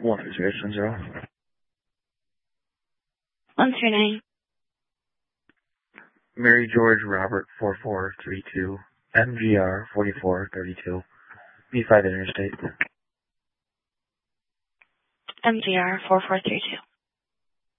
130. 139. Mary George Robert 4432, MGR 4432, B5 Interstate. MGR 4432.